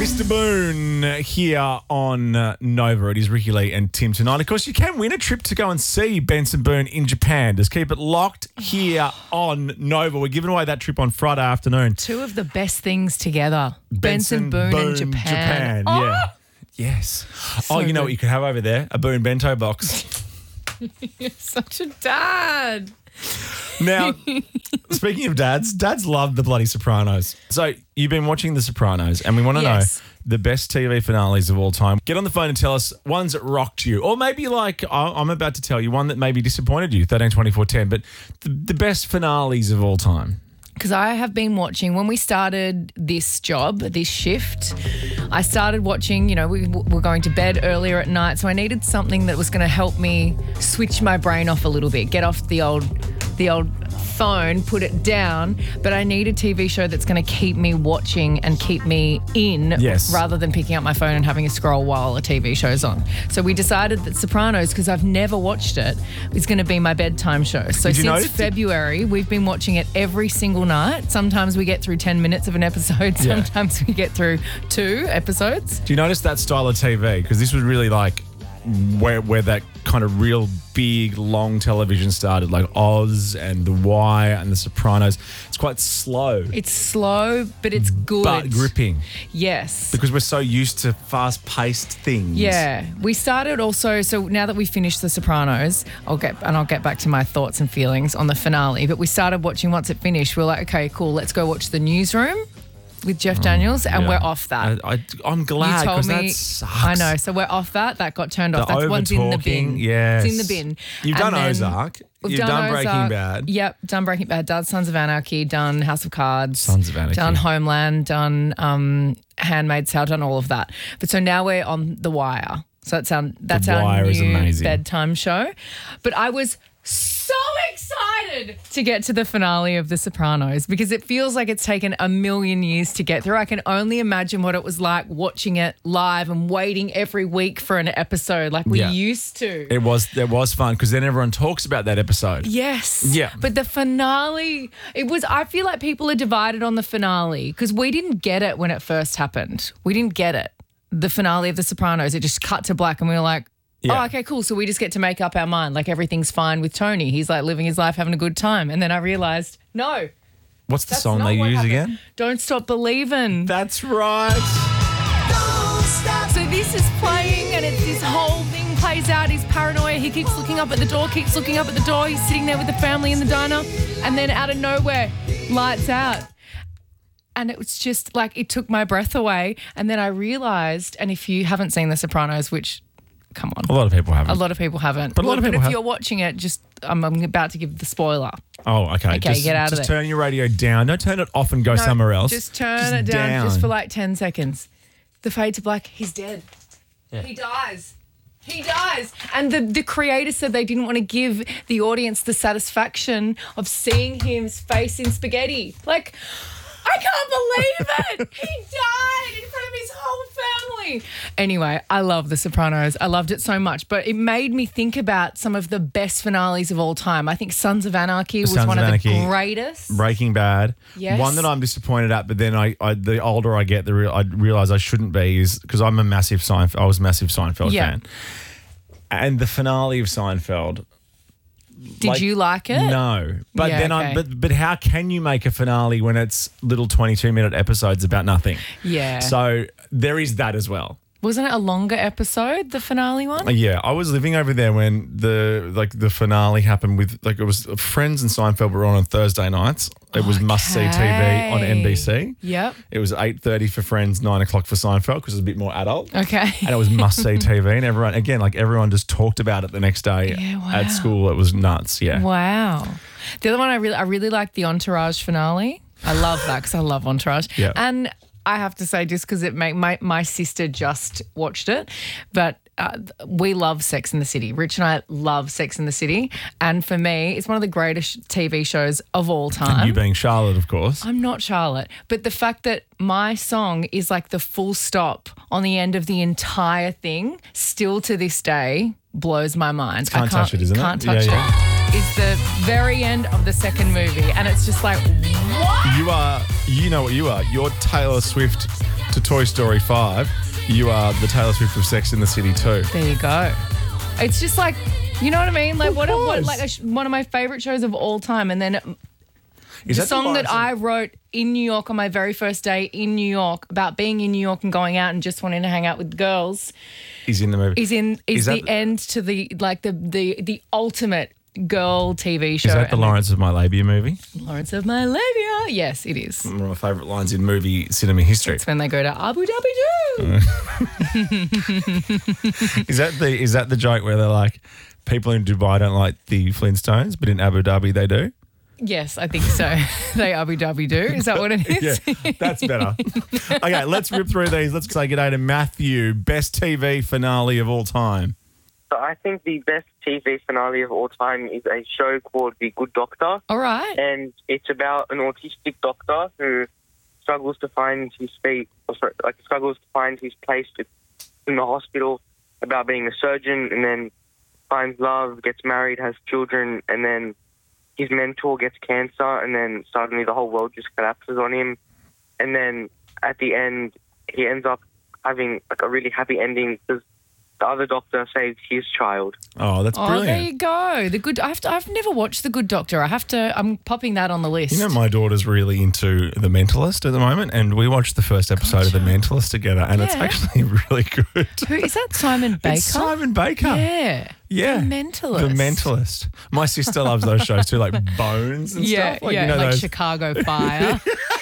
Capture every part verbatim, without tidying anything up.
Mister Boone here on uh, Nova. It is Ricky Lee and Tim tonight. Of course, you can win a trip to go and see Benson Boone in Japan. Just keep it locked here on Nova. We're giving away that trip on Friday afternoon. Two of the best things together. Benson, Boone, and Japan. Japan. Oh! Yeah. Yes. So oh, you know good. what you could have over there? A Boone bento box. You're such a dad. Now, speaking of dads, dads love the bloody Sopranos. So you've been watching The Sopranos and we want to Yes. know the best T V finales of all time. Get on the phone and tell us ones that rocked you, or maybe like I- I'm about to tell you one that maybe disappointed you, thirteen twenty-four ten, but the, the best finales of all time. Because I have been watching, when we started this job, this shift, I started watching, you know, we were going to bed earlier at night, so I needed something that was going to help me switch my brain off a little bit, get off the old the old phone, put it down, but I need a T V show that's going to keep me watching and keep me in Yes. rather than picking up my phone and having a scroll while a T V show's on. So we decided that Sopranos, because I've never watched it, is going to be my bedtime show. So Did you since notice- February, we've been watching it every single night. Sometimes we get through ten minutes of an episode. Yeah. Sometimes we get through two episodes. Do you notice that style of T V? Because this was really like where where that kind of real big, long television started, like Oz and The Wire and The Sopranos. It's quite slow, It's slow, but it's good. but gripping Yes. because we're so used to fast-paced things. Yeah, we started also. So now that we finished The Sopranos, I'll get and I'll get back to my thoughts and feelings on the finale. But we started watching once it finished. We are like, okay, cool, let's go watch The Newsroom with Jeff Daniels, and Yeah. we're off that. I, I, I'm glad You told because me. that sucks. I know. So we're off that. That got turned off. The That's one's in the bin. over-talking, yes. It's in the bin. You've And done then Ozark. We've You've done, done Breaking Ozark. Bad. Yep, done Breaking Bad. Done Sons of Anarchy. Done House of Cards. Sons of Anarchy. Done Homeland. Done um, Handmaid's Tale. Done all of that. But so now we're on The Wire. So that's our that's The our Wire new is amazing. bedtime show. But I was so excited to get to the finale of The Sopranos because it feels like it's taken a million years to get through. I can only imagine what it was like watching it live and waiting every week for an episode like we Yeah. used to. It was it was fun because then everyone talks about that episode. Yes. Yeah. But the finale, it was, I feel like people are divided on the finale because we didn't get it when it first happened. We didn't get it. The finale of The Sopranos, it just cut to black and we were like, Yeah. oh, okay, cool. So we just get to make up our mind. Like everything's fine with Tony. He's like living his life, having a good time. And then I realized, no, What's the that's song not they what use happened. again? Don't Stop Believing. That's right. So this is playing and it's this whole thing plays out. He's paranoia. He keeps looking up at the door, keeps looking up at the door. He's sitting there with the family in the diner. And then out of nowhere, lights out. And it was just like, it took my breath away. And then I realized, and if you haven't seen The Sopranos, which, come on. A lot of people haven't. A lot of people haven't. But a lot of Well, people if have. you're watching it, just I'm, I'm about to give the spoiler. Oh, okay. Okay, just, get out of Just there. turn your radio down. Don't turn it off and go No, somewhere else. Just turn it down, just for like ten seconds. The fade to black, he's dead. He dies. He dies. And the, the creator said they didn't want to give the audience the satisfaction of seeing his face in spaghetti. Like, I can't believe it. He died in front of his whole family. Anyway, I love The Sopranos. I loved it so much, but it made me think about some of the best finales of all time. I think Sons of Anarchy was Sons one of of, Anarchy. the greatest. Breaking Bad. Yes. One that I'm disappointed at, but then I, I the older I get, the real, I realize I shouldn't be is because I'm a massive Seinfeld. I was a massive Seinfeld Yeah. fan, and the finale of Seinfeld. Did like, you like it? No, but Yeah, then I okay. but but how can you make a finale when it's little twenty-two minute episodes about nothing? Yeah. So there is that as well. Wasn't it a longer episode, the finale one? Yeah, I was living over there when the like the finale happened with like it was Friends and Seinfeld were on on Thursday nights. It was must see T V on N B C. Yep. It was eight thirty for Friends, nine o'clock for Seinfeld because it was a bit more adult. Okay. And it was must see T V, and everyone again like everyone just talked about it the next day Yeah, wow. at school. It was nuts. Yeah. Wow. The other one I really, I really like the Entourage finale. I love that because I love Entourage. Yeah. And I have to say, just because it make my my sister just watched it, but. Uh, we love Sex and the City. Rich and I love Sex and the City. And for me, it's one of the greatest T V shows of all time. And you being Charlotte, of course. I'm not Charlotte, but the fact that my song is like the full stop on the end of the entire thing, still to this day, blows my mind. Can't I can't Touch It, isn't it? Can't touch Yeah, it. Is the very end of the second movie, and it's just like, what? You are, you know what you are. You're Taylor Swift to Toy Story five, you are the Taylor Swift of Sex in the City too. There you go. It's just like, you know what I mean? Like Of what, a, what course. like a, sh- one of my favorite shows of all time. And then Is the that song that Lions I wrote in New York on my very first day in New York about being in New York and going out and just wanting to hang out with girls is in the movie? is in is, Is that the the- end to the like the the the ultimate girl T V show. Is that the And Lawrence of My Labia movie? then Lawrence of My Labia? Yes, it is. One of my favourite lines in movie cinema history. It's when they go to Abu Dhabi Doo. Is that the is that the joke where they're like, people in Dubai don't like the Flintstones, but in Abu Dhabi they do? Yes, I think so. They Abu Dhabi Doo. Is that what it is? Yeah, that's better. Okay, let's rip through these. Let's say good day to Matthew. Best T V finale of all time. So I think the best T V finale of all time is a show called The Good Doctor, All right. and it's about an autistic doctor who struggles to find his feet, or sorry, like struggles to find his place in the hospital, about being a surgeon, and then finds love, gets married, has children, and then his mentor gets cancer, and then suddenly the whole world just collapses on him, and then at the end he ends up having like a really happy ending because the other doctor saves his child. Oh, that's Oh, brilliant. there you go. The good. I have to, I've never watched The Good Doctor. I have to. I'm popping that on the list. You know, my daughter's really into The Mentalist at the moment, and we watched the first episode of The Mentalist together, and it's Yeah. actually really good. Who is that? Simon Baker. It's Simon Baker. Yeah. Yeah. The Mentalist. The Mentalist. My sister loves those shows too, like Bones and Yeah, stuff. Like, yeah, you know, like those. Chicago Fire.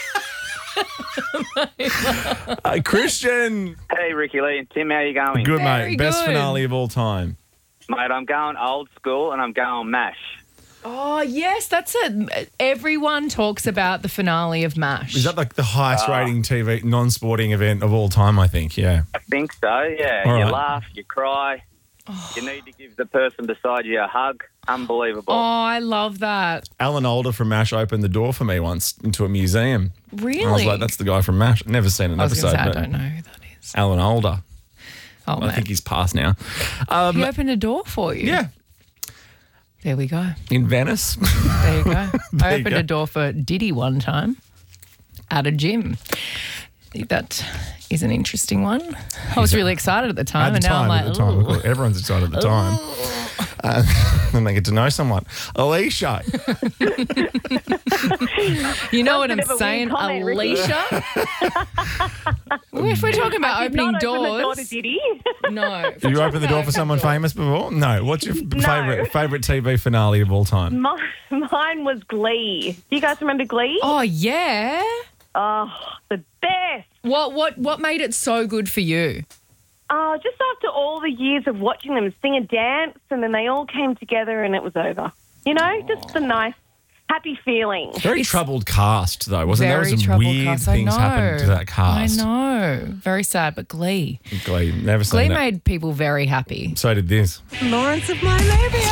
Uh, Christian. Hey, Ricky Lee and Tim, how you going? Good, Very mate. Best good. finale of all time. Mate, I'm going old school and I'm going MASH. Oh yes, that's it. Everyone talks about the finale of MASH. Is that like the highest rating T V non-sporting event of all time, I think? Yeah. I think so, yeah. All you right. laugh, you cry. You need to give the person beside you a hug. Unbelievable. Oh, I love that. Alan Alda from MASH opened the door for me once into a museum. Really? I was like, that's the guy from MASH. Never seen an I was episode. going to say, I but don't know who that is. Alan Alda. Oh, I man. think he's passed now. Um, He opened a door for you. yeah. There we go. In Venice. There you go. I There you opened go. a door for Diddy one time at a gym. I think that is an interesting one. I was really excited at the time, At the and now time, I'm at the like, time. ooh. Of course, everyone's excited at the time. Uh, then they get to know someone. Alicia. You know what I'm bit of a weird saying, comment, Ricky. Alicia? if we're talking about Did opening not open the door doors, to Diddy. no. Have you opened the door for someone famous before? No. What's your favorite favorite T V finale of all time? My, mine was Glee. Do you guys remember Glee? Oh yeah. Oh, the best. What what what made it so good for you? Oh, just after all the years of watching them sing and dance, and then they all came together and it was over. You know, just a nice, happy feeling. Very troubled cast, though, wasn't there? Very There was some troubled weird cast. I things know. happened to that cast. I know. Very sad, but Glee. Glee. Never seen Glee that. made people very happy. So did this. Lawrence of My Labia.